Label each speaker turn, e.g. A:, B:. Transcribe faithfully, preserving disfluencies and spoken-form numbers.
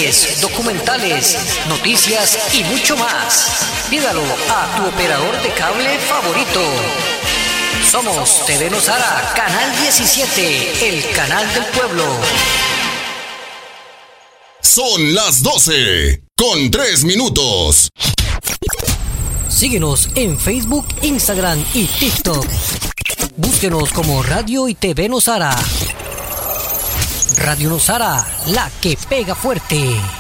A: series, documentales, noticias y mucho más. Pídalo a tu operador de cable favorito. Somos T V Nosara, Canal diecisiete, el canal del pueblo.
B: Son las doce, con tres minutos.
A: Síguenos en Facebook, Instagram y TikTok. Búsquenos como Radio y T V Nosara. Radio Nosara, la que pega fuerte.